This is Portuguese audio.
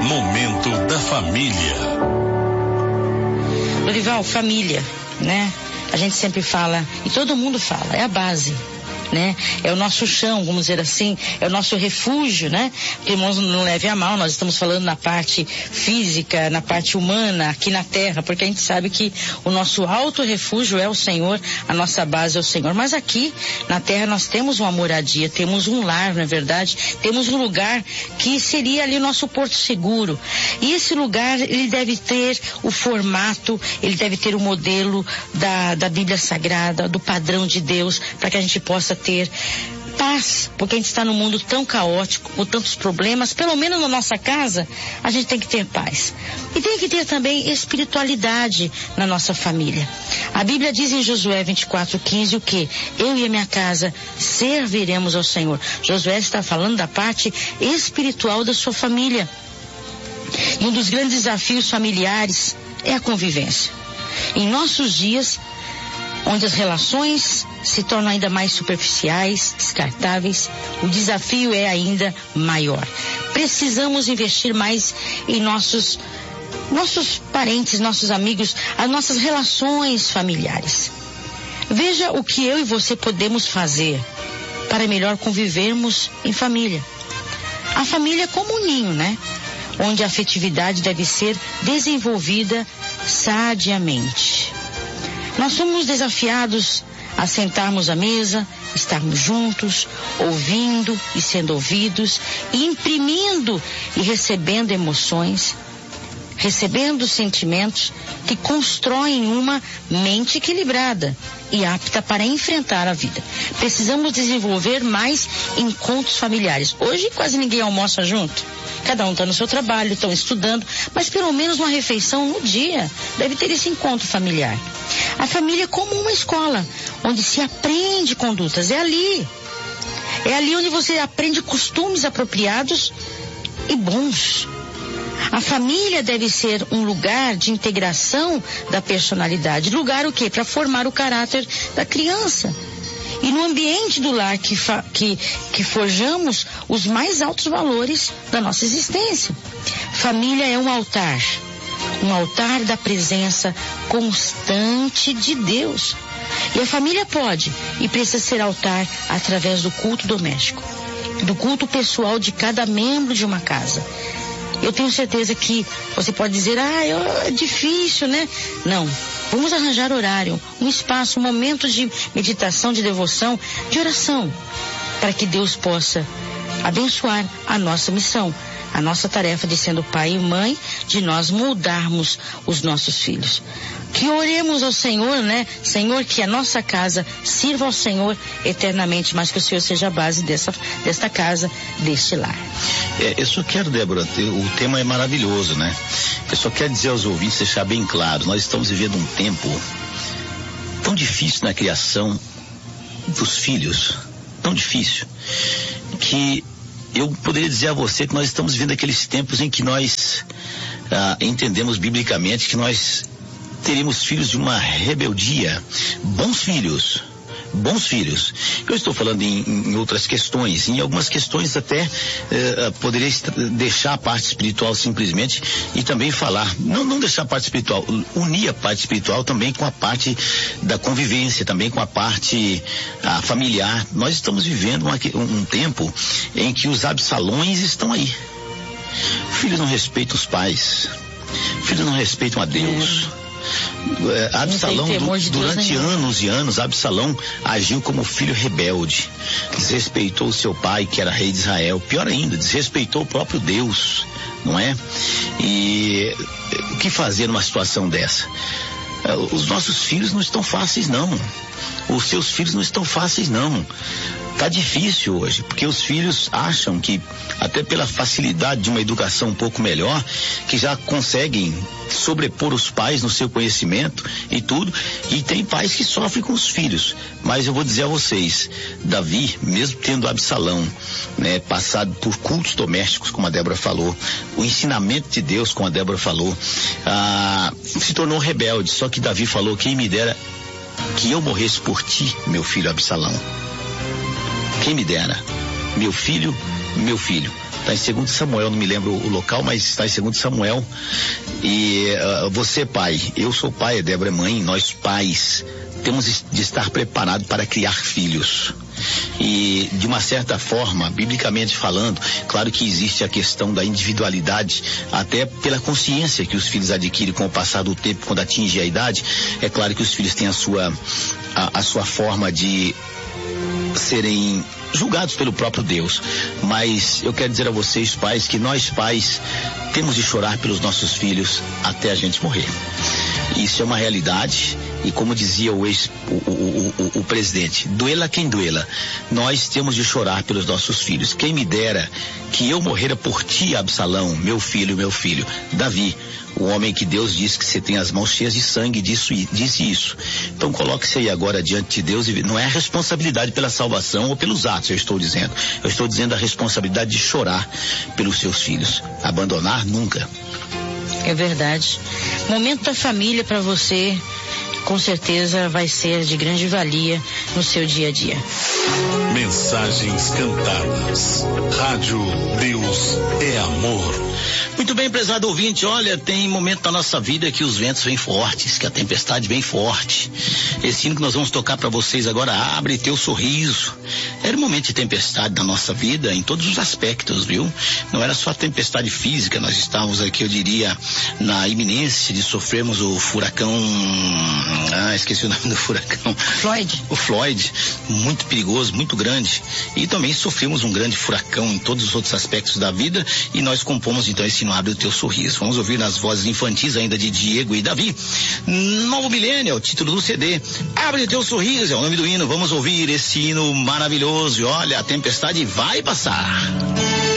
Momento da Família. Dorival, família, né? A gente sempre fala, e todo mundo fala, é a base, né? É o nosso chão, vamos dizer assim, é o nosso refúgio, né? Porque, irmãos, não leve a mal, nós estamos falando na parte física, na parte humana, aqui na terra, porque a gente sabe que o nosso alto refúgio é o Senhor, a nossa base é o Senhor, mas aqui na terra nós temos uma moradia, temos um lar, não é verdade? Temos um lugar que seria ali o nosso porto seguro, e esse lugar, ele deve ter o formato, ele deve ter o modelo da Bíblia Sagrada, do padrão de Deus, para que a gente possa ter paz, porque a gente está num mundo tão caótico, com tantos problemas. Pelo menos na nossa casa a gente tem que ter paz, e tem que ter também espiritualidade na nossa família. A Bíblia diz em Josué 24:15 o que? Eu e a minha casa serviremos ao Senhor. Josué está falando da parte espiritual da sua família, e um dos grandes desafios familiares é a convivência. Em nossos dias, onde as relações se tornam ainda mais superficiais, descartáveis, o desafio é ainda maior. Precisamos investir mais em nossos parentes, nossos amigos, as nossas relações familiares. Veja o que eu e você podemos fazer para melhor convivermos em família. A família é como um ninho, né? Onde a afetividade deve ser desenvolvida sadiamente. Nós somos desafiados a sentarmos à mesa, estarmos juntos, ouvindo e sendo ouvidos, e imprimindo e recebendo emoções, recebendo sentimentos que constroem uma mente equilibrada e apta para enfrentar a vida. Precisamos desenvolver mais encontros familiares. Hoje quase ninguém almoça junto. Cada um está no seu trabalho, estão estudando, mas pelo menos uma refeição no dia deve ter esse encontro familiar. A família é como uma escola, onde se aprende condutas. É ali onde você aprende costumes apropriados e bons. A família deve ser um lugar de integração da personalidade. Lugar o quê? Para formar o caráter da criança. E no ambiente do lar que forjamos os mais altos valores da nossa existência. Família é um altar da presença constante de Deus. E a família pode e precisa ser altar através do culto doméstico, do culto pessoal de cada membro de uma casa. Eu tenho certeza que você pode dizer, é difícil, né? Não, vamos arranjar horário, um espaço, um momento de meditação, de devoção, de oração, para que Deus possa abençoar a nossa missão, a nossa tarefa de sendo pai e mãe, de nós moldarmos os nossos filhos. Que oremos ao Senhor, né? Senhor, que a nossa casa sirva ao Senhor eternamente, mas que o Senhor seja a base desta casa, deste lar. Eu só quero, Débora, o tema é maravilhoso, né? Eu só quero dizer aos ouvintes, deixar bem claro, nós estamos vivendo um tempo tão difícil na criação dos filhos, tão difícil, que eu poderia dizer a você que nós estamos vivendo aqueles tempos em que nós entendemos biblicamente que nós teríamos filhos de uma rebeldia, bons filhos. Eu estou falando em outras questões, em algumas questões até poderia deixar a parte espiritual simplesmente e também falar, não deixar a parte espiritual, unir a parte espiritual também com a parte da convivência, também com a parte familiar. Nós estamos vivendo um tempo em que os Absalões estão aí. Filhos não respeitam os pais, filhos não respeitam a Deus. Absalão, durante anos e anos, Absalão agiu como filho rebelde, desrespeitou seu pai, que era rei de Israel, pior ainda, desrespeitou o próprio Deus, não é? E o que fazer numa situação dessa? Os nossos filhos não estão fáceis, não. Os seus filhos não estão fáceis, não. Tá difícil hoje, porque os filhos acham que, até pela facilidade de uma educação um pouco melhor, que já conseguem sobrepor os pais no seu conhecimento e tudo, e tem pais que sofrem com os filhos. Mas eu vou dizer a vocês, Davi, mesmo tendo Absalão, né, passado por cultos domésticos, como a Débora falou, o ensinamento de Deus, como a Débora falou, se tornou rebelde. Só que Davi falou, quem me dera que eu morresse por ti, meu filho Absalão. Quem me dera, meu filho, Está em 2 Samuel, não me lembro o local, mas está em 2 Samuel. E você, pai, eu sou pai, a Débora é mãe, nós pais temos de estar preparados para criar filhos. E de uma certa forma, biblicamente falando, claro que existe a questão da individualidade, até pela consciência que os filhos adquirem com o passar do tempo, quando atingem a idade. É claro que os filhos têm a sua forma de serem julgados pelo próprio Deus, mas eu quero dizer a vocês, pais, que nós pais temos de chorar pelos nossos filhos até a gente morrer. Isso é uma realidade, e como dizia o presidente, duela quem duela, nós temos de chorar pelos nossos filhos. Quem me dera que eu morrera por ti, Absalão, meu filho, Davi, o homem que Deus disse que você tem as mãos cheias de sangue, disse isso. Então coloque-se aí agora diante de Deus, e não é a responsabilidade pela salvação ou pelos atos, eu estou dizendo a responsabilidade de chorar pelos seus filhos. Abandonar nunca. É verdade. Momento da família para você, com certeza vai ser de grande valia no seu dia a dia. Mensagens cantadas. Rádio Deus é Amor. Muito bem, prezado ouvinte, olha, tem momento na nossa vida que os ventos vêm fortes, que a tempestade vem forte. Esse hino que nós vamos tocar para vocês agora, Abre Teu Sorriso. Era um momento de tempestade na nossa vida, em todos os aspectos, viu? Não era só a tempestade física, nós estávamos aqui, eu diria, na iminência de sofrermos o furacão, esqueci o nome do furacão. O Floyd, muito perigoso, muito grande. E também sofremos um grande furacão em todos os outros aspectos da vida, e nós compomos então esse hino Abre o Teu Sorriso. Vamos ouvir nas vozes infantis ainda de Diego e Davi. Novo Milênio é o título do CD. Abre o Teu Sorriso é o nome do hino. Vamos ouvir esse hino maravilhoso. E olha, a tempestade vai passar.